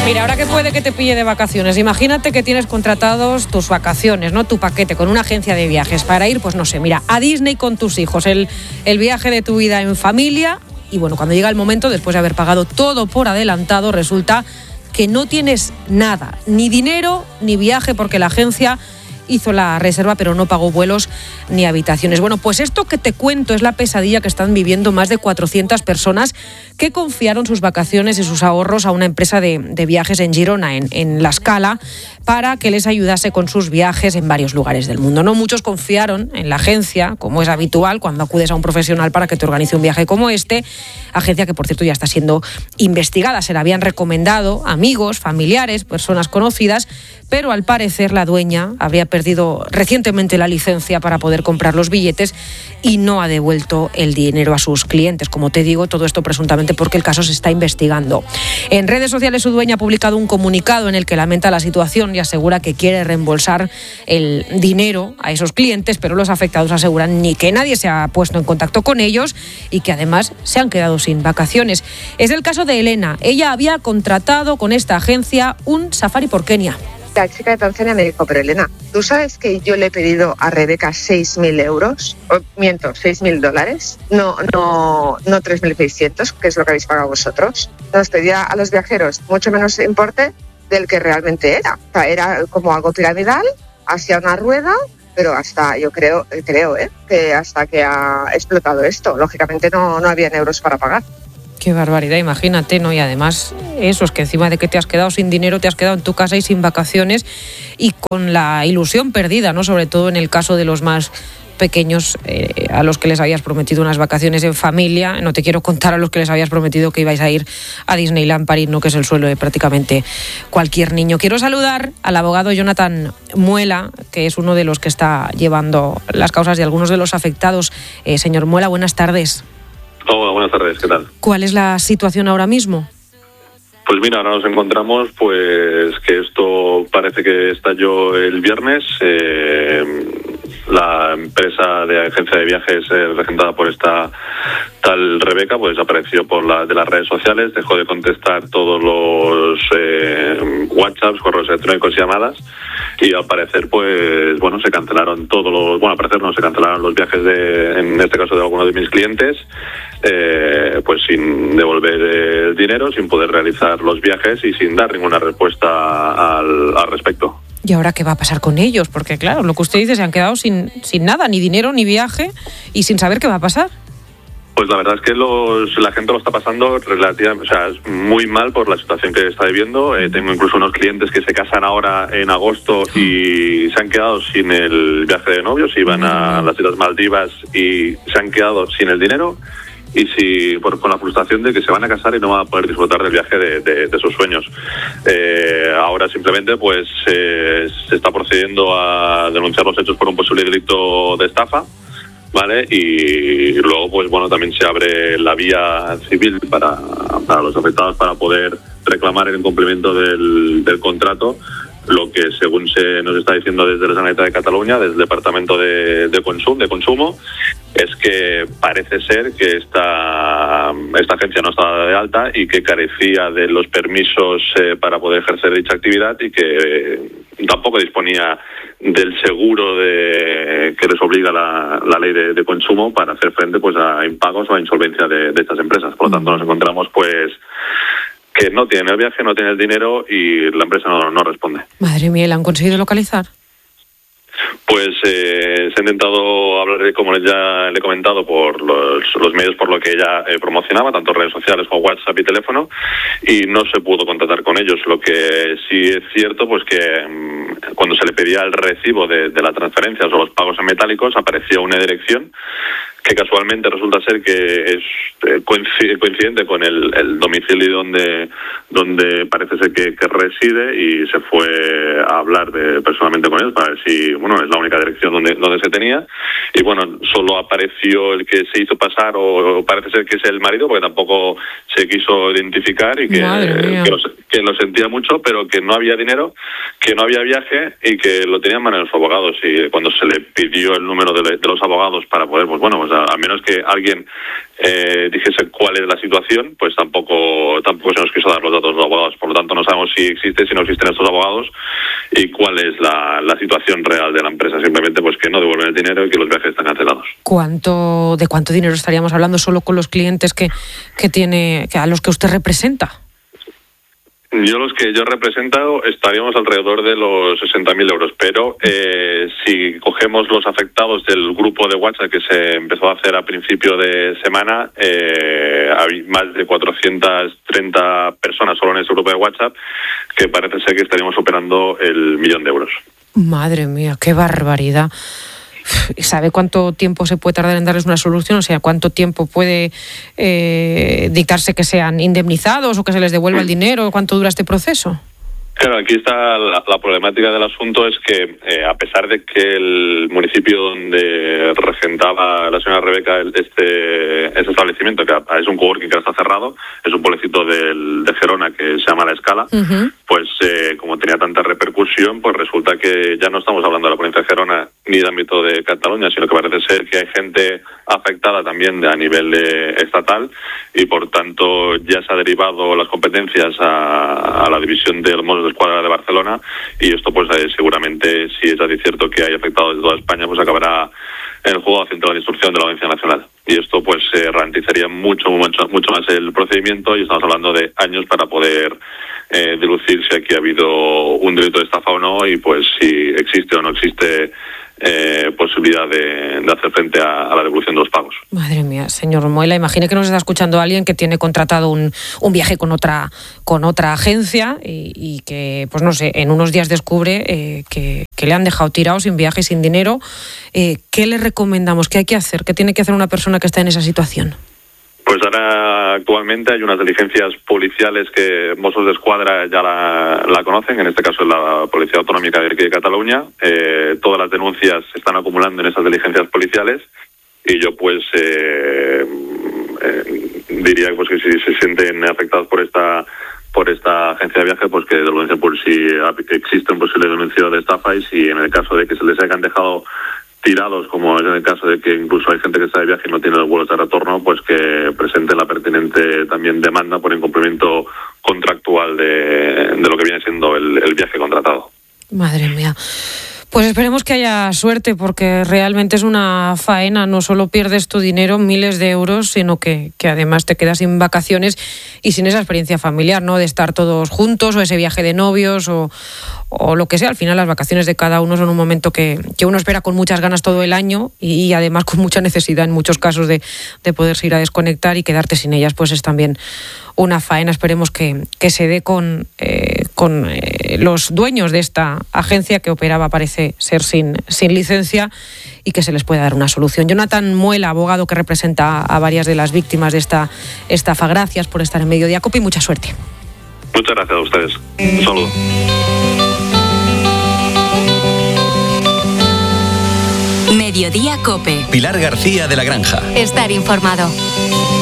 Mira, ahora que puede que te pille de vacaciones, imagínate que tienes contratados tus vacaciones, ¿no? Tu paquete con una agencia de viajes para ir, pues no sé, mira, a Disney con tus hijos, el viaje de tu vida en familia. Y bueno, cuando llega el momento, después de haber pagado todo por adelantado, resulta que no tienes nada, ni dinero, ni viaje, porque la agencia hizo la reserva pero no pagó vuelos ni habitaciones. Bueno, pues esto que te cuento es la pesadilla que están viviendo más de 400 personas que confiaron sus vacaciones y sus ahorros a una empresa de viajes en Girona, en La Scala, para que les ayudase con sus viajes en varios lugares del mundo. No muchos confiaron en la agencia, como es habitual cuando acudes a un profesional para que te organice un viaje como este, agencia que por cierto ya está siendo investigada. Se la habían recomendado amigos, familiares, personas conocidas, pero al parecer la dueña habría perdido recientemente la licencia para poder comprar los billetes y no ha devuelto el dinero a sus clientes. Como te digo, todo esto presuntamente porque el caso se está investigando. En redes sociales su dueña ha publicado un comunicado en el que lamenta la situación y asegura que quiere reembolsar el dinero a esos clientes, pero los afectados aseguran ni que nadie se ha puesto en contacto con ellos y que además se han quedado sin vacaciones. Es el caso de Elena. Ella había contratado con esta agencia un safari por Kenia. La chica de Tanzania me dijo, pero Elena, ¿tú sabes que yo le he pedido a Rebeca 6.000 euros? Miento, $6.000. No 3.600, que es lo que habéis pagado vosotros. Nos pedía a los viajeros mucho menos importe del que realmente era. O sea, era como algo piramidal, hacia una rueda, pero hasta, yo creo que hasta que ha explotado esto. Lógicamente no habían euros para pagar. Qué barbaridad, imagínate, ¿no? Y además eso, es que encima de que te has quedado sin dinero, te has quedado en tu casa y sin vacaciones y con la ilusión perdida, ¿no? Sobre todo en el caso de los más pequeños, a los que les habías prometido unas vacaciones en familia. No te quiero contar a los que les habías prometido que ibais a ir a Disneyland París, ¿no? Que es el sueño de prácticamente cualquier niño. Quiero saludar al abogado Jonathan Muela, que es uno de los que está llevando las causas de algunos de los afectados. Señor Muela, buenas tardes. Hola, buenas tardes, ¿qué tal? ¿Cuál es la situación ahora mismo? Pues mira, ahora nos encontramos pues que esto parece que estalló el viernes. La empresa de agencia de viajes regentada por esta tal Rebeca pues apareció de las redes sociales, dejó de contestar todos los WhatsApps, correos electrónicos y llamadas, y al parecer pues bueno, se cancelaron se cancelaron los viajes en este caso de algunos de mis clientes, pues sin devolver el dinero, sin poder realizar los viajes y sin dar ninguna respuesta al respecto. ¿Y ahora qué va a pasar con ellos? Porque claro, lo que usted dice, se han quedado sin nada, ni dinero, ni viaje, y sin saber qué va a pasar. Pues la verdad es que la gente lo está pasando muy mal por la situación que está viviendo. Tengo incluso unos clientes que se casan ahora en agosto y se han quedado sin el viaje de novios, iban a las Islas Maldivas y se han quedado sin el dinero. Y con la frustración de que se van a casar y no van a poder disfrutar del viaje de sus sueños. Ahora simplemente pues se está procediendo a denunciar los hechos por un posible delito de estafa, ¿vale? Y luego pues bueno, también se abre la vía civil para los afectados para poder reclamar el incumplimiento del contrato, lo que según se nos está diciendo desde la Generalitat de Cataluña, desde el Departamento de Consumo, es que parece ser que esta agencia no estaba de alta y que carecía de los permisos para poder ejercer dicha actividad y que tampoco disponía del seguro que les obliga la ley de consumo para hacer frente pues a impagos o a insolvencia de estas empresas. Por lo tanto, nos encontramos pues que no tienen el viaje, no tienen el dinero y la empresa no responde. Madre mía, ¿la han conseguido localizar? Pues se ha intentado hablar, como ya le he comentado, por los medios por lo que ella promocionaba, tanto redes sociales como WhatsApp y teléfono, y no se pudo contactar con ellos. Lo que sí es cierto, pues que cuando se le pedía el recibo de las transferencias o los pagos en metálicos, aparecía una dirección que casualmente resulta ser que es coincidente con el domicilio donde parece ser que reside, y se fue a hablar personalmente con él para ver si, es la única dirección donde se tenía, y solo apareció el que se hizo pasar, o parece ser que es el marido, porque tampoco se quiso identificar, y que lo sentía mucho, pero que no había dinero, que no había viaje y que lo tenían en manos de los abogados. Y cuando se le pidió el número de los abogados para poder, a menos que alguien dijese cuál es la situación, pues tampoco se nos quiso dar los datos de los abogados. Por lo tanto, no sabemos si existe, si no existen estos abogados y cuál es la situación real de la empresa. Simplemente pues que no devuelven el dinero y que los viajes están cancelados. ¿De cuánto dinero estaríamos hablando solo con los clientes que tiene, a los que usted representa? Los que yo represento estaríamos alrededor de los 60.000 euros, pero si cogemos los afectados del grupo de WhatsApp que se empezó a hacer a principio de semana, hay más de 430 personas solo en ese grupo de WhatsApp, que parece ser que estaríamos superando el 1.000.000 de euros. Madre mía, qué barbaridad. ¿Sabe cuánto tiempo se puede tardar en darles una solución? O sea, ¿cuánto tiempo puede dictarse que sean indemnizados o que se les devuelva el dinero? ¿Cuánto dura este proceso? Claro, aquí está la problemática del asunto, es que a pesar de que el municipio donde regentaba la señora Rebeca este establecimiento, que es un coworking que ahora está cerrado, es un pueblecito de Gerona que se llama La Escala, pues como tenía tanta repercusión, pues resulta que ya no estamos hablando de la provincia de Gerona ni de ámbito de Cataluña, sino que parece ser que hay gente afectada también a nivel estatal y por tanto ya se ha derivado las competencias a la división de los Mossos de Escuadra de Barcelona y esto pues seguramente, si es así cierto que hay afectados de toda España, pues acabará en el juzgado central de instrucción de la Audiencia Nacional y esto pues ralentizaría mucho más el procedimiento y estamos hablando de años para poder dilucir si aquí ha habido un delito de estafa o no y pues si existe o no existe posibilidad de hacer frente a la devolución de los pagos. Madre mía, señor Moela, imagine que nos está escuchando alguien que tiene contratado un viaje con otra agencia y que, pues no sé, en unos días descubre que le han dejado tirado sin viaje, sin dinero. ¿Qué le recomendamos? ¿Qué hay que hacer? ¿Qué tiene que hacer una persona que está en esa situación? Pues ahora actualmente hay unas diligencias policiales que Mossos de Escuadra ya la conocen, en este caso es la Policía Autonómica de aquí de Cataluña. Todas las denuncias se están acumulando en esas diligencias policiales y yo pues diría pues que si se sienten afectados por esta agencia de viaje, pues que denuncien por si existe un posible denuncio de estafa y si en el caso de que se les hayan dejado tirados, como es en el caso de que incluso hay gente que está de viaje y no tiene los vuelos de retorno, pues que presente la pertinente también demanda por incumplimiento contractual de lo que viene siendo el viaje contratado. Madre mía. Pues esperemos que haya suerte porque realmente es una faena, no solo pierdes tu dinero, miles de euros, sino que además te quedas sin vacaciones y sin esa experiencia familiar, ¿no? De estar todos juntos o ese viaje de novios o lo que sea. Al final las vacaciones de cada uno son un momento que uno espera con muchas ganas todo el año y además con mucha necesidad en muchos casos de poderse ir a desconectar y quedarte sin ellas, pues es también una faena. Esperemos que se dé con los dueños de esta agencia que operaba, parece ser sin licencia, y que se les pueda dar una solución. Jonathan Moela, abogado que representa a varias de las víctimas de esta estafa, gracias por estar en Mediodía COPE y mucha suerte. Muchas gracias a ustedes. Un saludo. Mediodía COPE. Pilar García de la Granja. Estar informado.